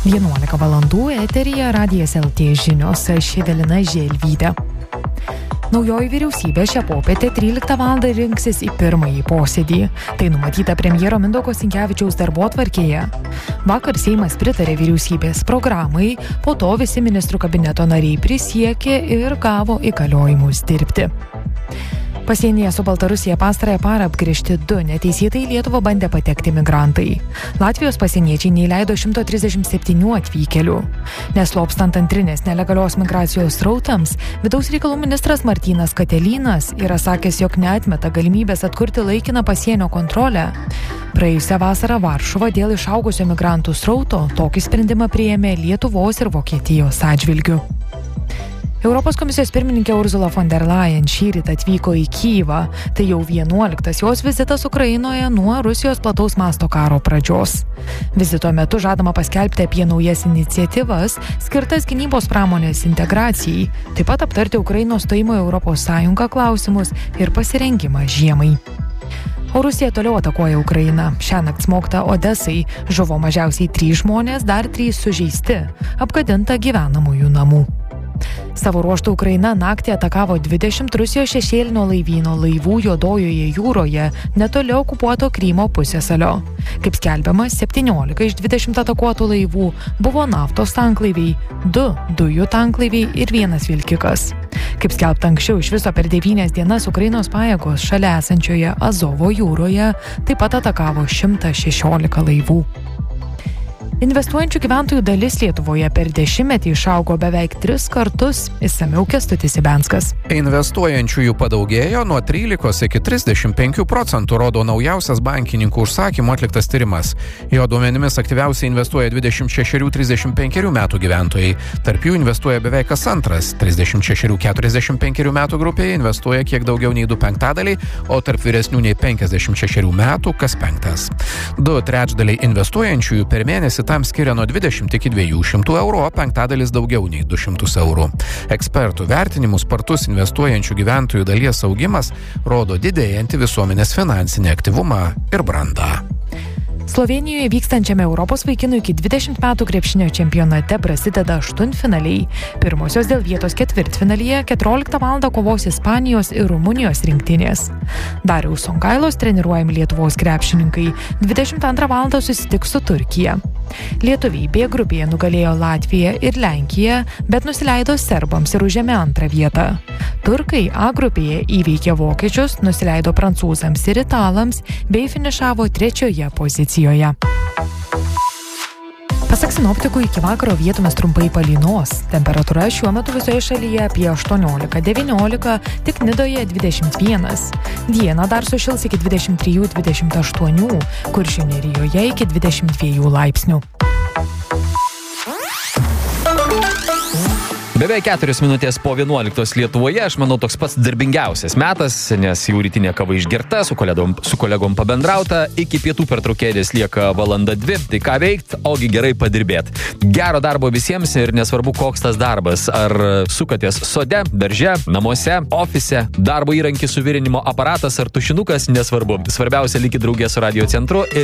11 valandų eteryje Radijas LT žinios, aš Evelina Želvytė. Naujoji vyriausybė šią popietę 13 valandą rinksis į pirmąjį posėdį. Tai numatyta premjero Mindaugo Sinkevičiaus darbotvarkėje. Vakar Seimas pritarė vyriausybės programai, po to visi ministrų kabineto nariai prisiekė ir gavo įgaliojimus dirbti. Pasienyje su Baltarusija pastarąją parą apgręžti 2 neteisėtai į Lietuvą bandę patekti migrantai. Latvijos pasieniečiai neįleido 137 atvykėlių. Neslopstant antrinės nelegalios migracijos srautams, vidaus reikalų ministras Martynas Katelynas yra sakęs, jog neatmeta galimybės atkurti laikiną pasienio kontrolę. Praėjusią vasarą Varšuva dėl išaugusio migrantų srauto tokį sprendimą priėmė Lietuvos ir Vokietijos atžvilgiu. Europos komisijos pirmininkė Ursula von der Leyen šįryt atvyko į Kyjivą. Tai jau 11 jos vizitas Ukrainoje nuo Rusijos plataus masto karo pradžios. Vizito metu žadama paskelbti apie naujas iniciatyvas, skirtas gynybos pramonės integracijai, taip pat aptarti Ukrainos stojimo į Europos Sąjungą klausimus ir pasirengimą žiemai. O Rusija toliau atakuoja Ukrainą. Šiąnakt smogta Odesai, žuvo mažiausiai 3 žmonės, dar 3 sužeisti, apgadinta gyvenamųjų namų. Savo ruožtu Ukraina naktį atakavo 20 Rusijos šešėlinio laivyno laivų Juodojoje jūroje, netoli okupuoto Krymo pusiasalio. Kaip skelbiama, 17 iš 20 atakuotų laivų buvo naftos tanklaiviai, 2 dujų tanklaiviai ir 1 vilkikas. Kaip skelbta anksčiau, iš viso per 9 dienas Ukrainos pajėgos šalia esančioje Azovo jūroje taip pat atakavo 116 laivų. Investuojančių gyventojų dalis Lietuvoje per 10-metį išaugo beveik 3 kartus, išsamiau Kęstutis Ibenskas. Investuojančiųjų padaugėjo nuo 13 iki 35%, rodo naujausias bankininkų užsakymų atliktas tyrimas. Jo duomenimis aktyviausiai investuoja 26-35 metų gyventojai. Tarp jų investuoja beveik kas antras, 36-45 metų grupėje investuoja kiek daugiau nei 2/5, o tarp vyresnių nei 56 metų kas 5. 2/3 investuojančiųjų per mėnesį tam skiria nuo 20 iki 200 eurų, o 5 daugiau nei 200 eurų. Ekspertų vertinimų spartus investuojančių gyventojų dalies augimas rodo didėjantį visuomenės finansinį aktyvumą ir brandą. Slovėnijoje vykstančiame Europos vaikinų iki 20 metų krepšinio čempionate prasideda aštuntfinaliai. Pirmosios dėl vietos ketvirtfinalyje 14 valandą kovos Ispanijos ir Rumunijos rinktinės. Dariaus Songailos treniruojami Lietuvos krepšininkai 22 valandą susitiks su Turkija. Lietuviai B grupėje nugalėjo Latviją ir Lenkiją, bet nusileido serbams ir užėmė 2 vietą. Turkai A grupėje įveikė vokiečius, nusileido prancūzams ir italams bei finišavo 3 pozicijoje. Pasak sinoptikų, iki vakaro vietomis trumpai palynos. Temperatūra šiuo metu visoje šalyje apie 18-19, tik Nidoje 21. Dieną dar sušils iki 23-28, Kuršių Nerijoje iki 22 laipsnių. Beveik 4 minutės po 11 Lietuvoje, aš manau, toks pats darbingiausias metas, nes jau rytinė kava išgerta, su kolegom pabendrauta, iki pietų pertraukėlės lieka 1-2 valandos, tai ką veikt, ogi gerai padirbėt. Gero darbo visiems ir nesvarbu, koks tas darbas, ar sukatės sode, darže, namuose, ofise, darbo įrankis suvirinimo aparatas ar tušinukas, nesvarbu. Svarbiausia, likit drauge su Radio Centru ir